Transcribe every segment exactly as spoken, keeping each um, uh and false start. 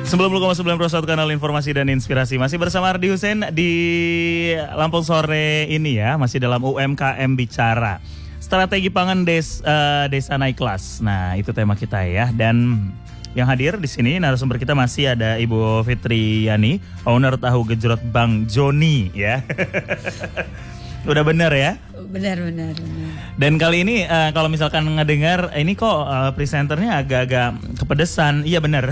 sembilan puluh koma sembilan Prostat Kanal Informasi dan Inspirasi. Masih bersama Ardi Hussein di Lampung sore ini ya. Masih dalam U M K M Bicara, Strategi Pangan des, uh, Desa Naik Kelas. Nah itu tema kita ya. Dan yang hadir di sini narasumber kita masih ada Ibu Fitri Yani, owner tahu gejrot Bang Joni ya. Udah bener ya? Benar, benar, benar. Dan kali ini uh, kalau misalkan ngedengar ini kok uh, presenternya agak-agak kepedesan. Iya benar.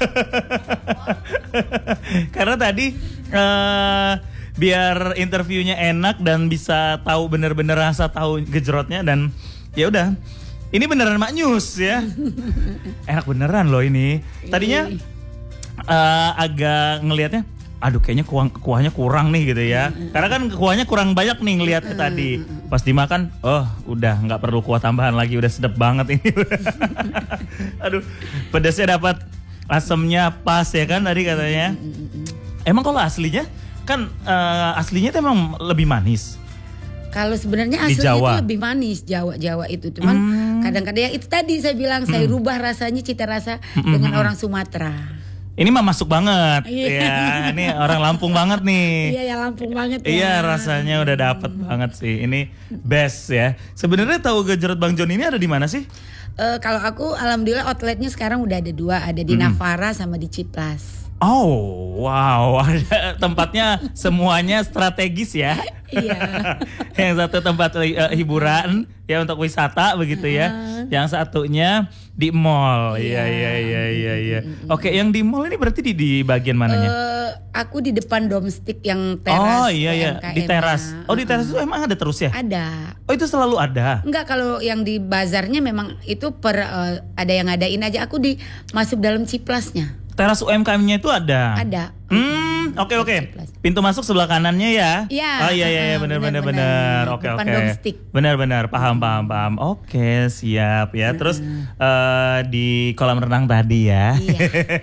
Karena tadi uh, biar interviewnya enak dan bisa tahu bener-bener rasa tahu gejrotnya, dan ya udah. Ini beneran Mak News ya. Enak beneran loh ini. Tadinya uh, agak ngelihatnya, aduh kayaknya kuah, kuahnya kurang nih gitu ya. Karena kan kuahnya kurang banyak nih ngelihatnya tadi. Pas dimakan, oh udah nggak perlu kuah tambahan lagi, udah sedap banget ini. Aduh, pedasnya dapat, asamnya pas ya kan tadi katanya. Emang kalau aslinya kan uh, aslinya tuh emang lebih manis. Kalau sebenarnya aslinya itu lebih manis Jawa-Jawa itu, cuman hmm. kadang-kadang ya itu tadi saya bilang hmm. saya rubah rasanya, cita rasa hmm. dengan orang Sumatera. Ini mah masuk banget, ya. Ini orang Lampung banget nih. Iya ya, Lampung banget. Ya. Iya, rasanya udah dapet hmm. banget sih. Ini best ya. Sebenarnya tahu gejrot Bang Jon ini ada di mana sih? Uh, kalau aku, alhamdulillah outletnya sekarang udah ada dua, ada di hmm. Navara sama di Ciplas. Oh, wow, ada tempatnya semuanya strategis ya. Iya. Yang satu tempat uh, hiburan ya untuk wisata begitu ya. Uh. Yang satunya di mall. Iya, iya, iya, iya, iya. Oke, yang di mall ini berarti di, di bagian mananya? Uh, aku di depan Domestik yang teras. Oh iya iya, di teras. Oh di teras itu emang ada terus ya? Ada. Oh itu selalu ada? Enggak, kalau yang di bazarnya memang itu per uh, ada yang ngadain aja. Aku di masuk dalam Ciplasnya. Teras U M K M-nya itu ada? Ada. Hmm, oke oke. Pintu masuk sebelah kanannya ya? Iya. Oh iya iya, benar benar benar. Oke oke. Benar benar, paham paham paham. Oke, siap ya. Terus uh, di kolam renang tadi ya? Iya.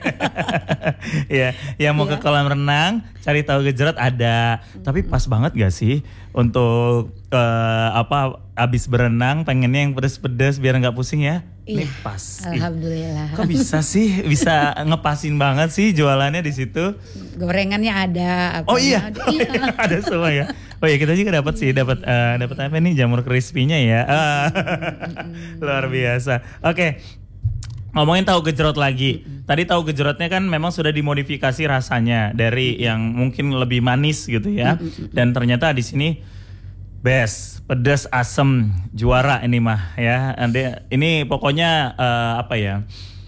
Ya, yang mau iya. ke kolam renang cari tahu gejrot ada. Tapi pas banget gak sih untuk uh, apa abis berenang pengennya yang pedes-pedes biar nggak pusing ya? Iya. Ini pas. Alhamdulillah. Kok bisa sih? Bisa ngepasin banget sih jualannya di situ. Gorengannya ada. Oh iya. Ada, iya. Ada semua ya. Oh iya, kita juga dapat sih, dapat uh, dapat apa nih, jamur crispy-nya ya. Ah. Luar biasa. Oke. Ngomongin tahu gejrot lagi. Tadi tahu gejrotnya kan memang sudah dimodifikasi rasanya dari yang mungkin lebih manis gitu ya. Dan ternyata di sini best, pedas, asem, juara ini mah ya. Ini pokoknya uh, apa ya?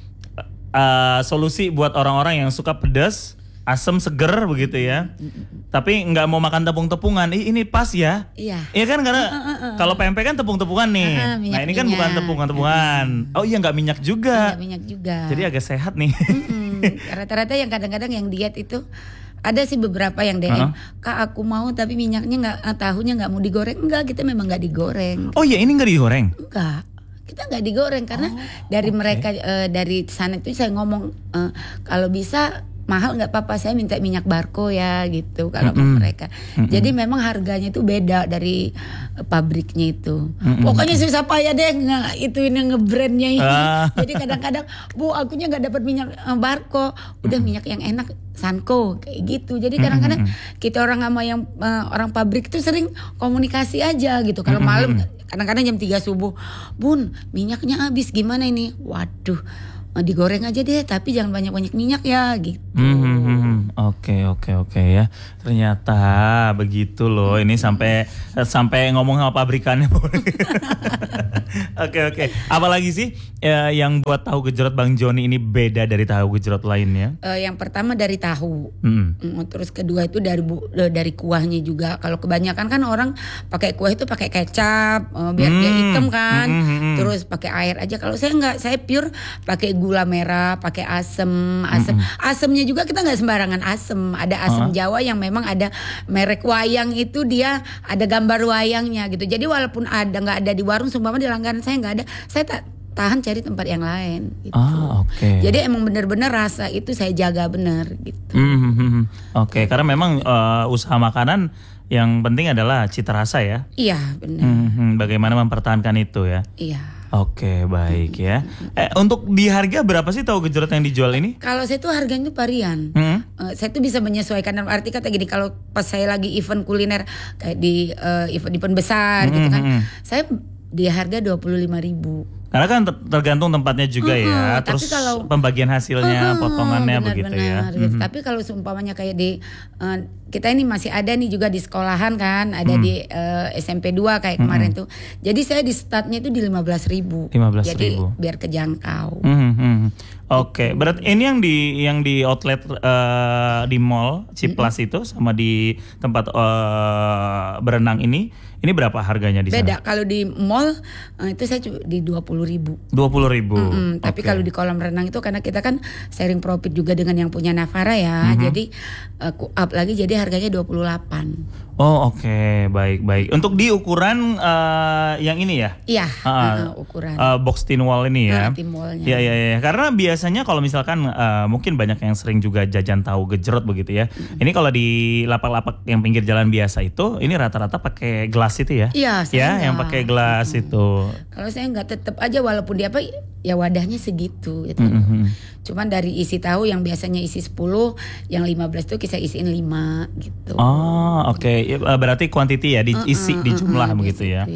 Uh, solusi buat orang-orang yang suka pedas, asem, seger begitu ya. Tapi nggak mau makan tepung-tepungan. Ih, ini pas ya. Iya. Iya kan, karena uh, uh, uh. kalau pempek kan tepung-tepungan nih. Uh, uh, nah ini kan minyak. Bukan tepung-tepungan. Uh, uh. Oh iya, nggak minyak juga. Nggak minyak juga. Jadi agak sehat nih. Rata-rata yang kadang-kadang yang diet itu. Ada sih beberapa yang D M, uh-huh. Kak aku mau tapi minyaknya nggak, tahunya nggak mau digoreng. Enggak, kita memang nggak digoreng. Oh iya, ini nggak digoreng? Enggak, kita nggak digoreng karena oh, dari okay. mereka uh, dari sana itu saya ngomong uh, kalau bisa mahal nggak apa-apa, saya minta minyak Barco ya gitu kalau mm-hmm. mau mereka. Mm-hmm. Jadi memang harganya itu beda dari uh, pabriknya itu. Mm-hmm. Pokoknya susah payah deh nge- itu ini ngebrandnya ini. Ah. Jadi kadang-kadang Bu akunya nggak dapat minyak uh, Barco, udah mm-hmm. minyak yang enak Sanko kayak gitu. Jadi kadang-kadang mm-hmm. kita orang sama yang uh, orang pabrik itu sering komunikasi aja gitu. Kalau mm-hmm. malam kadang-kadang jam tiga subuh, Bun minyaknya habis gimana ini? Waduh, digoreng aja deh tapi jangan banyak-banyak minyak ya gitu. Hmm, oke oke oke ya. Ternyata begitu loh. Ini sampai sampai ngomong sama pabrikannya. Oke oke. Apalagi sih ya, yang buat tahu gejrot Bang Joni ini beda dari tahu gejrot lainnya? Uh, yang pertama dari tahu. Hmm. Terus kedua itu dari bu, dari kuahnya juga. Kalau kebanyakan kan orang pakai kuah itu pakai kecap uh, biar hmm. dia hitam kan. Hmm, hmm, hmm. Terus pakai air aja. Kalau saya enggak, saya pure pakai gula merah, pakai asem, asem. Mm-hmm. Asemnya juga kita nggak sembarangan asem. Ada asem uh-huh. Jawa yang memang ada merek wayang itu dia ada gambar wayangnya gitu. Jadi walaupun ada nggak ada di warung, sumpama di langganan saya nggak ada, saya tak tahan cari tempat yang lain gitu. Ah, oke. Okay. Jadi emang benar-benar rasa itu saya jaga benar gitu. Mm-hmm. Oke, okay. Karena memang uh, usaha makanan yang penting adalah cita rasa ya. Iya benar. Mm-hmm. Bagaimana mempertahankan itu ya. Iya. Oke, baik ya. Eh, untuk di harga berapa sih tahu gejrot yang dijual ini? Kalau saya tuh harganya varian. Hmm? Uh, saya tuh bisa menyesuaikan, dalam arti kata gini, kalau pas saya lagi event kuliner kayak di uh, event-event besar hmm, gitu kan, hmm. saya di harga dua puluh lima ribu. Karena kan tergantung tempatnya juga uh-huh, ya, terus kalau, pembagian hasilnya, uh-huh, potongannya benar, begitu benar, ya. Gitu. Uh-huh. Tapi kalau seumpamanya kayak di uh, kita ini masih ada nih juga di sekolahan kan, ada uh-huh. di uh, S M P dua kayak uh-huh. kemarin tuh. Jadi saya di startnya itu di lima belas ribu. lima belas Jadi ribu. biar kejangkau. Uh-huh. Oke, okay. Berarti ini yang di yang di outlet uh, di mall Ciplus uh-huh. itu sama di tempat uh, berenang ini, ini berapa harganya di sana? Beda, kalau di mall uh, itu saya di dua puluh ribu. dua puluh ribu. Mm-hmm. Tapi okay. kalau di kolam renang itu karena kita kan sharing profit juga dengan yang punya Navara ya, mm-hmm. jadi uh, up lagi jadi harganya dua puluh delapan. Oh oke, okay. baik baik. Untuk di ukuran uh, yang ini ya? Iya, uh, uh, ukuran uh, box tin wall ini ya. Uh, tin wallnya. Iya iya iya. Karena biasanya kalau misalkan uh, mungkin banyak yang sering juga jajan tahu gejrot begitu ya. Mm-hmm. Ini kalau di lapak-lapak yang pinggir jalan biasa itu, ini rata-rata pakai gelas itu ya? Iya. Ya, yang pakai gelas mm-hmm. itu. Kalau saya nggak, tetap aja walaupun dia apa ya wadahnya segitu gitu. Mm-hmm. Cuman dari isi tahu yang biasanya isi sepuluh, yang lima belas tuh kita isiin lima gitu. Oh, oke. Okay. Berarti kuantiti ya, diisi uh, uh, di jumlah uh, uh, begitu ya.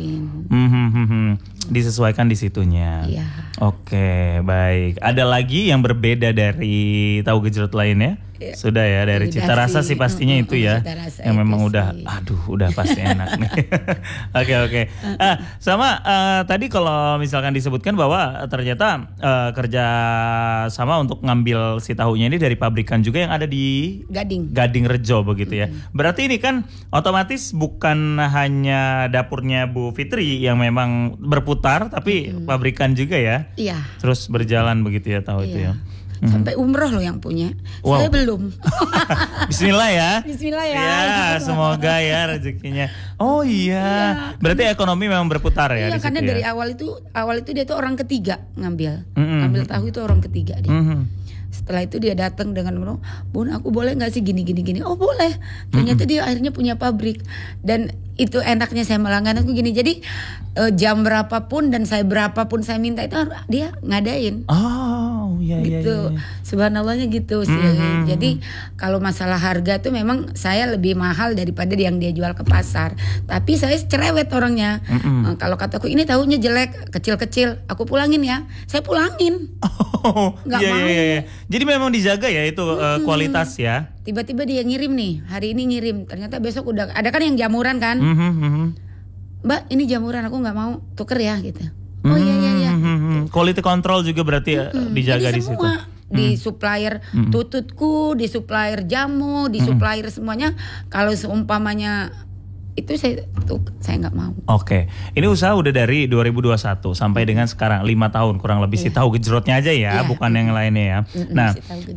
Mm-hmm. Disesuaikan di situnya. Iya. Oke, okay, baik. Ada lagi yang berbeda dari tahu gejrot lainnya? Ya. Sudah ya, dari udah cita rasa sih pastinya uh, uh, itu ya, yang memang udah, sih. aduh, udah pasti enak nih. Oke oke. Ah, sama uh, tadi kalau misalkan disebutkan bahwa ternyata uh, kerja sama untuk ngambil si tahunya ini dari pabrikan juga yang ada di Gading, Gading Rejo begitu ya. Mm-hmm. Berarti ini kan otomatis bukan hanya dapurnya Bu Fitri yang memang berputar, tapi mm-hmm. pabrikan juga ya. Iya. Terus berjalan begitu ya tahu iya. itu ya. Sampai umroh loh yang punya. Wow. Saya belum. Bismillah ya. Bismillah ya. Ya, semoga ya rezekinya. Oh iya. iya. Berarti ekonomi memang berputar ya. Iya, di karena situ dari ya? awal itu awal itu dia tuh orang ketiga ngambil. Mm-hmm. Ngambil tahu itu orang ketiga dia. Mm-hmm. Setelah itu dia datang dengan ngomong, "Bun, aku boleh nggak sih gini gini gini?" Oh boleh. Ternyata mm-hmm. dia akhirnya punya pabrik, dan itu enaknya saya melanggan aku gini. Jadi uh, jam berapapun dan saya berapapun saya minta itu dia ngadain. Oh iya gitu. iya. iya. Subhanallahnya gitu sih. Mm-hmm. Jadi kalau masalah harga tuh memang saya lebih mahal daripada yang dia jual ke pasar. Tapi saya cerewet orangnya. Mm-hmm. Uh, kalau kataku ini tahunya jelek, kecil-kecil, aku pulangin ya. Saya pulangin. Oh, nggak iya, mau. Iya, iya. Jadi memang dijaga ya itu mm-hmm. uh, kualitas ya. Tiba-tiba dia ngirim nih, hari ini ngirim, ternyata besok udah ada kan yang jamuran kan. Mm-hmm. Mbak, ini jamuran, aku nggak mau, tuker ya gitu. Oh iya iya iya. Mm-hmm. Quality control juga berarti mm-hmm. dijaga Jadi di situ. Semua di supplier mm-hmm. tututku, di supplier jamu, di supplier mm-hmm. semuanya. Kalau seumpamanya itu saya tuh saya nggak mau. Oke, ini usaha udah dari dua ribu dua puluh satu sampai dengan sekarang lima tahun kurang lebih. Yeah. Si tahu gejrotnya aja ya, yeah. bukan mm-hmm. yang lainnya ya. Mm-hmm. Nah,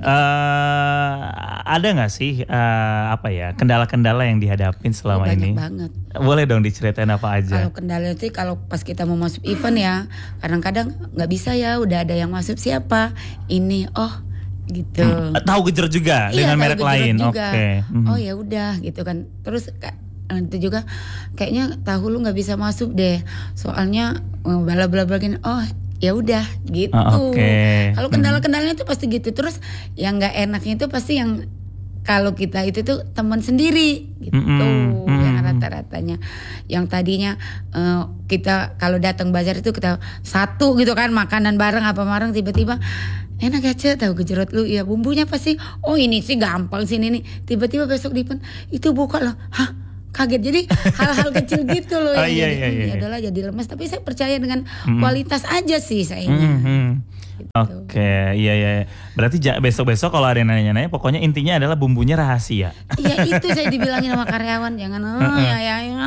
uh, ada nggak sih uh, apa ya kendala-kendala yang dihadapin selama banyak ini? Banget. Boleh dong diceritain apa aja? Kalau kendala itu kalau pas kita mau masuk event ya, kadang-kadang nggak bisa ya, udah ada yang masuk siapa ini, oh gitu. Hmm, tahu gejrot juga iya, dengan merek lain, oke. Okay. Mm-hmm. Oh ya udah gitu kan. Terus itu juga kayaknya tahu lu nggak bisa masuk deh, soalnya bala bala begini. Oh ya udah gitu. Oh, okay. Kalau kendala-kendalanya itu pasti gitu. Terus yang nggak enaknya itu pasti yang kalau kita itu tuh teman sendiri gitu. Mm-hmm. Yang rata-ratanya yang tadinya uh, kita kalau datang bazar itu kita satu gitu kan, makanan bareng apa bareng, tiba-tiba enak aja tahu gejrot lu ya, bumbunya pasti oh ini sih gampang sih ini nih, tiba-tiba besok di itu buka loh, hah kaget. Jadi hal-hal kecil gitu loh. Oh, yang iya, jadi, iya, iya. Ya adalah jadi lemes. Tapi saya percaya dengan mm-hmm. kualitas aja sih sayanya. Mm-hmm. Gitu. Oke, okay, iya iya. Berarti besok-besok kalau ada yang nanya-nanya, pokoknya intinya adalah bumbunya rahasia. Iya itu saya dibilangin sama karyawan, jangan oh ya ya ya.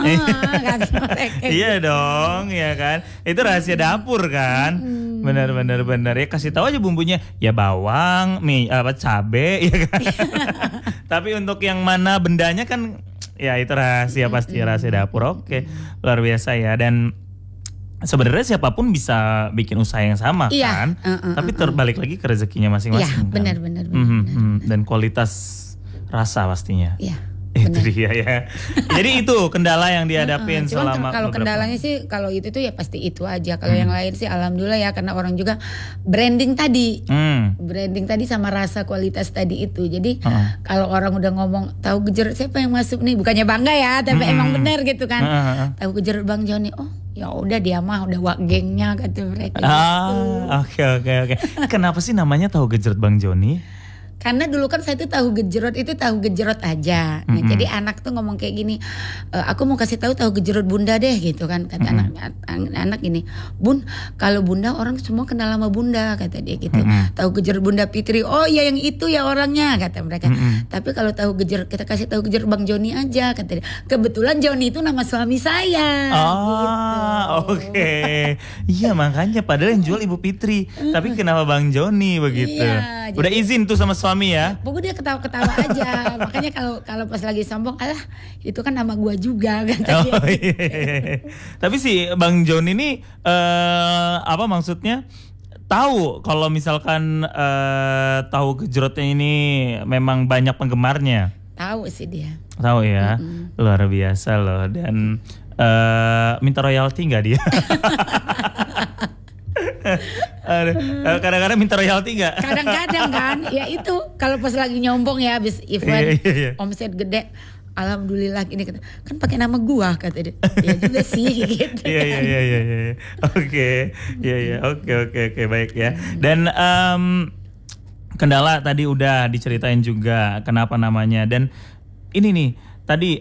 Iya dong, ya kan. Itu rahasia dapur kan. Hmm. Benar benar benar ya, kasih tahu aja bumbunya. Ya bawang, mie apa cabe ya kan. Tapi untuk yang mana bendanya kan ya itu rahasia, pasti rahasia dapur. Oke, luar biasa ya. Dan sebenarnya siapapun bisa bikin usaha yang sama iya, kan, uh, uh, tapi terbalik lagi ke rezekinya masing-masing. Iya, kan? benar benar. Mm-hmm, benar. Dan kualitas rasa pastinya. Iya. Itu dia ya. Jadi itu kendala yang dihadapin uh, cuman selama kalau beberapa... kendalanya sih kalau itu tuh ya pasti itu aja. Kalau hmm. yang lain sih alhamdulillah ya, karena orang juga branding tadi. Hmm. Branding tadi sama rasa kualitas tadi itu. Jadi uh. kalau orang udah ngomong tahu gejrot siapa yang masuk nih, bukannya bangga ya, tapi hmm. emang benar gitu kan. Uh, uh. Tahu gejrot Bang Joni. Oh, ya udah dia mah udah wak gengnya kata mereka. Ah, oke oke oke. Kenapa sih namanya tahu gejrot Bang Joni? Karena dulu kan saya tuh tahu gejrot itu tahu gejrot aja. Nah, mm-hmm. jadi anak tuh ngomong kayak gini, e, aku mau kasih tahu tahu gejrot Bunda deh gitu kan. Kata mm-hmm. anak anak gini, Bun, kalau Bunda orang semua kenal sama Bunda, kata dia gitu. Mm-hmm. Tahu gejrot Bunda Fitri, oh iya yang itu ya orangnya, kata mereka. Mm-hmm. Tapi kalau tahu gejrot, kita kasih tahu gejrot Bang Joni aja, kata dia. Kebetulan Joni itu nama suami saya. Oh, gitu. Oke. Okay. Iya makanya padahal yang jual Ibu Fitri, tapi kenapa Bang Joni begitu? Iya, udah jadi, izin tuh sama suami ya? Pokoknya dia ketawa-ketawa aja. Makanya kalau kalau pas lagi sombong, alah itu kan nama gua juga kata oh, dia. Iya. Tapi si Bang Joni ini uh, apa maksudnya? Tahu kalau misalkan uh, tahu gejrotnya ini memang banyak penggemarnya. Tahu sih dia. Tahu ya. Mm-hmm. Luar biasa loh. Dan uh, minta royalti nggak dia? Kadang-kadang minta royalti gak? Kadang-kadang kan, ya itu kalau pas lagi nyombong ya habis event, iya, iya, iya. omset gede, alhamdulillah ini kata, kan pakai nama gua kata dia. Ya juga sih gitu. Iya iya iya iya. Oke, iya iya oke oke oke baik ya. Dan um, kendala tadi udah diceritain juga kenapa namanya, dan ini nih tadi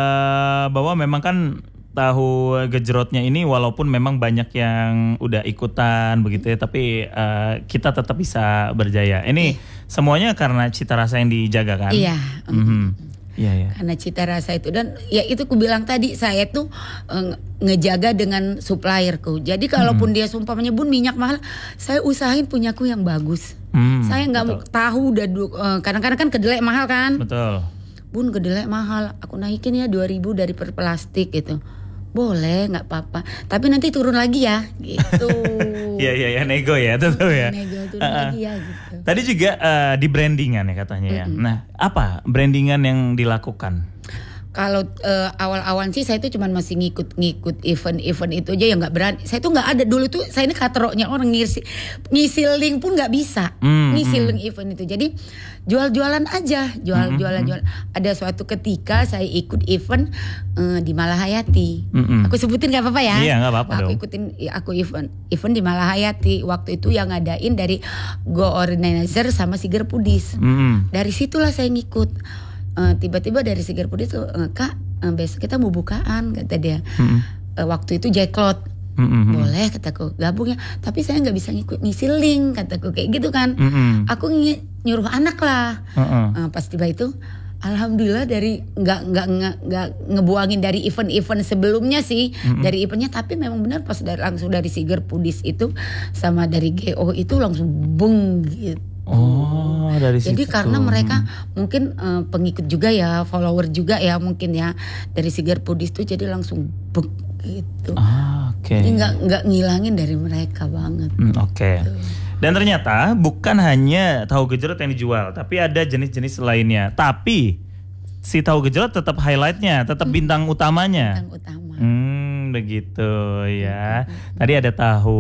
uh, bahwa memang kan tahu gejrotnya ini walaupun memang banyak yang udah ikutan begitu ya, tapi uh, kita tetap bisa berjaya. Ini semuanya karena cita rasa yang dijaga kan? Iya. Mm-hmm. Iya, iya. Karena cita rasa itu, dan ya itu ku bilang tadi saya tuh uh, ngejaga dengan supplierku. Jadi kalaupun hmm. dia sumpahnya Bun minyak mahal, saya usahain punyaku yang bagus. Hmm, saya nggak mau tahu udah uh, kadang-kadang kan kedelai mahal kan? Betul. Bun kedelai mahal, aku naikin ya dua ribu dari per plastik gitu. Boleh, nggak apa-apa. Tapi nanti turun lagi ya, gitu. Iya iya ya, nego ya, tentu ya. Nego turun uh, lagi ya, gitu. Tadi juga uh, di brandingan ya katanya ya. Mm-hmm. Nah, apa brandingan yang dilakukan? Kalau uh, awal-awal sih saya tuh cuma masih ngikut-ngikut event-event itu aja, yang nggak berani. Saya tuh nggak ada dulu tuh. Saya ini kateroknya orang ngisi ngisi link pun nggak bisa. Mm, ngisi mm. link event itu. Jadi jual-jualan aja, jual-jualan. Mm, jual. Ada suatu ketika saya ikut event uh, di Malahayati. Mm, aku sebutin nggak apa-apa ya? Iya nggak apa-apa aku dong. ikutin, aku event event di Malahayati. Waktu itu yang ngadain dari Go Organizer sama Siger Pudis. Mm. Dari situlah saya ngikut. Uh, tiba-tiba dari Siger Pudis tuh, uh, Kak uh, besok kita mau bukaan kata dia. Mm-hmm. uh, Waktu itu Jacklot. Mm-hmm. Boleh kataku gabung ya, tapi saya nggak bisa ngikut ngisi link kataku kayak gitu kan. Mm-hmm. Aku ny- nyuruh anak lah. Mm-hmm. uh, Pas tiba itu alhamdulillah dari nggak nggak nggak ngebuangin dari event-event sebelumnya sih. Mm-hmm. Dari eventnya, tapi memang benar pas dari, langsung dari Siger Pudis itu sama dari G O itu langsung bung gitu. Oh, dari Jadi situ. karena mereka mungkin uh, pengikut juga ya, follower juga ya mungkin ya dari Siger Pudis tuh, jadi langsung begitu. Ah, oke. Okay. Jadi nggak nggak ngilangin dari mereka banget. Hmm, oke. Okay. Dan ternyata bukan hanya tahu gejrot yang dijual, tapi ada jenis-jenis lainnya. Tapi si tahu gejrot tetap highlightnya, tetap hmm. bintang utamanya. Bintang utama. Hmm, begitu ya. Hmm. Tadi ada tahu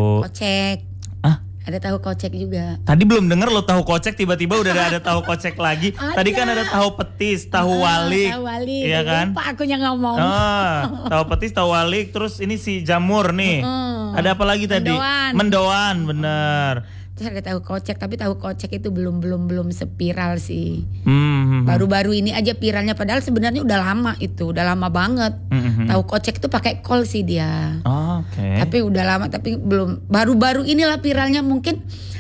kocek. Ada tahu kocek juga. Tadi belum denger lo tahu kocek, tiba-tiba udah ada tahu kocek lagi. Ada. Tadi kan ada tahu petis, tahu walik. Tahu walik. Iya kan? Lupa akunya ngomong. Oh, tahu petis, tahu walik, terus ini si jamur nih. Uh, ada apa lagi tadi? Mendoan. Mendoan, bener. Terus ada tahu kocek, tapi tahu kocek itu belum belum belum sepiral sih. Hmm. Baru-baru ini aja viralnya, padahal sebenarnya udah lama itu, udah lama banget. Hmm. Tahu kocek itu pakai kol sih dia. Oh, oke. Okay. Tapi udah lama, tapi belum, baru-baru inilah viralnya mungkin.